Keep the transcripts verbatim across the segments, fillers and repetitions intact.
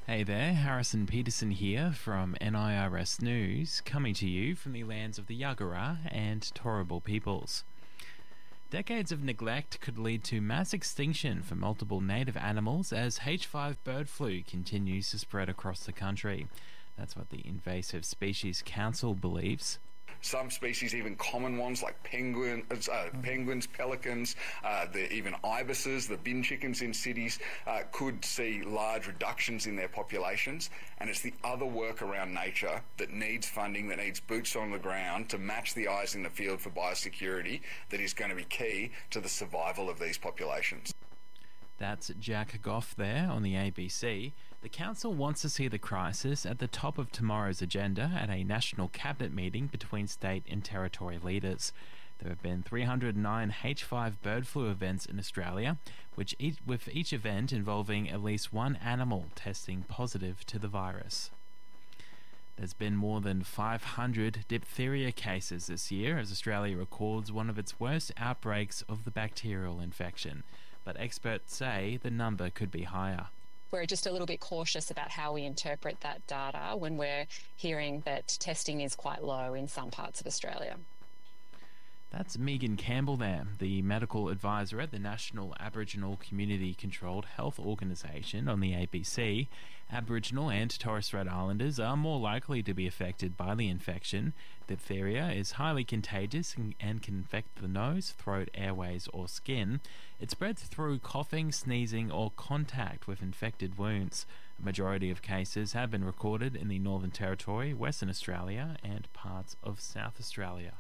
Hey there, Harrison Peterson here from N I R S News, coming to you from the lands of the Yagara and Turrbal peoples. Decades of neglect could lead to mass extinction for multiple native animals as H five bird flu continues to spread across the country. That's what the Invasive Species Council believes. Some species, even common ones like penguins, uh, penguins, pelicans, uh, the, even ibises, the bin chickens in cities, uh, could see large reductions in their populations. And it's the other work around nature that needs funding, that needs boots on the ground to match the eyes in the field for biosecurity that is going to be key to the survival of these populations. That's Jack Goff there on the A B C. The council wants to see the crisis at the top of tomorrow's agenda at a national cabinet meeting between state and territory leaders. There have been three hundred nine H five bird flu events in Australia, which each, with each event involving at least one animal testing positive to the virus. There's been more than five hundred diphtheria cases this year as Australia records one of its worst outbreaks of the bacterial infection, but experts say the number could be higher. We're just a little bit cautious about how we interpret that data when we're hearing that testing is quite low in some parts of Australia. That's Megan Campbell there, the medical advisor at the National Aboriginal Community Controlled Health Organisation on the A B C. Aboriginal and Torres Strait Islanders are more likely to be affected by the infection. Diphtheria is highly contagious and can infect the nose, throat, airways or skin. It spreads through coughing, sneezing or contact with infected wounds. A majority of cases have been recorded in the Northern Territory, Western Australia and parts of South Australia.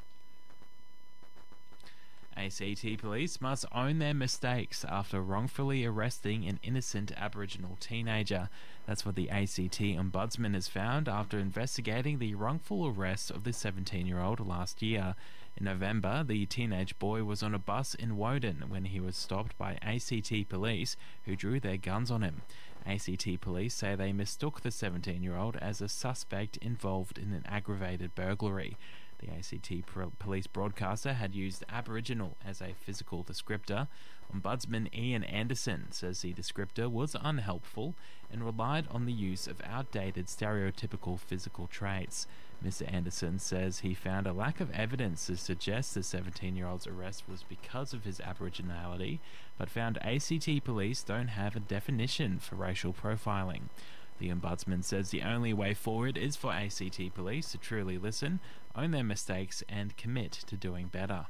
A C T police must own their mistakes after wrongfully arresting an innocent Aboriginal teenager. That's what the A C T Ombudsman has found after investigating the wrongful arrest of the seventeen-year-old last year. In November, the teenage boy was on a bus in Woden when he was stopped by A C T police who drew their guns on him. A C T police say they mistook the seventeen-year-old as a suspect involved in an aggravated burglary. The A C T police broadcaster had used Aboriginal as a physical descriptor. Ombudsman Ian Anderson says the descriptor was unhelpful and relied on the use of outdated stereotypical physical traits. Mister Anderson says he found a lack of evidence to suggest the seventeen-year-old's arrest was because of his Aboriginality, but found A C T police don't have a definition for racial profiling. The Ombudsman says the only way forward is for A C T police to truly listen, own their mistakes and commit to doing better.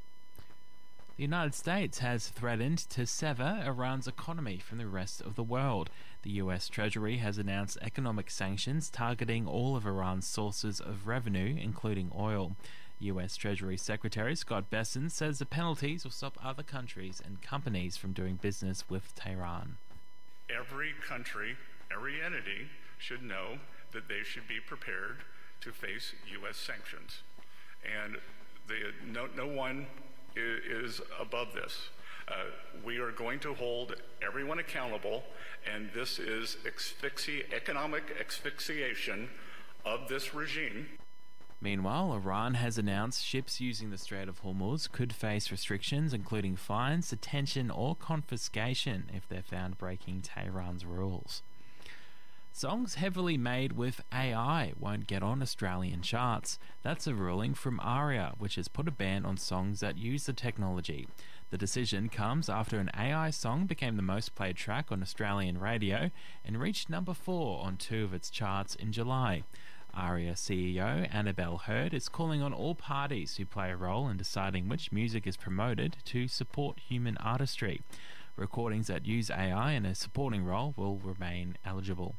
The United States has threatened to sever Iran's economy from the rest of the world. The U S Treasury has announced economic sanctions targeting all of Iran's sources of revenue, including oil. U S Treasury Secretary Scott Bessent says the penalties will stop other countries and companies from doing business with Tehran. Every country, every entity should know that they should be prepared to face U S sanctions. And the, no, no one is above this. Uh, we are going to hold everyone accountable, and this is asphyxi- economic asphyxiation of this regime. Meanwhile, Iran has announced ships using the Strait of Hormuz could face restrictions including fines, detention or confiscation if they're found breaking Tehran's rules. Songs heavily made with A I won't get on Australian charts. That's a ruling from ARIA, which has put a ban on songs that use the technology. The decision comes after an A I song became the most played track on Australian radio and reached number four on two of its charts in July. ARIA C E O Annabelle Hurd is calling on all parties who play a role in deciding which music is promoted to support human artistry. Recordings that use A I in a supporting role will remain eligible.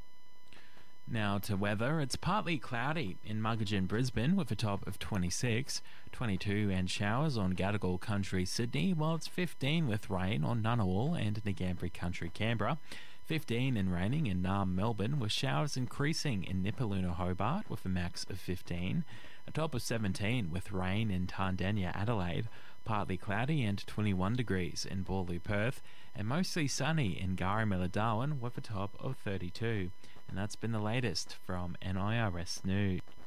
Now to weather. It's partly cloudy in Muggeridge, Brisbane with a top of twenty-six, twenty-two and showers on Gadigal Country, Sydney, while it's fifteen with rain on Ngunnawal and Ngambri Country, Canberra, fifteen and raining in Naarm, Melbourne, with showers increasing in Nipaluna, Hobart with a max of fifteen, a top of seventeen with rain in Tandenya, Adelaide, partly cloudy and twenty-one degrees in Boorloo, Perth, and mostly sunny in Garimilla, Darwin with a top of thirty-two. And that's been the latest from N I R S News.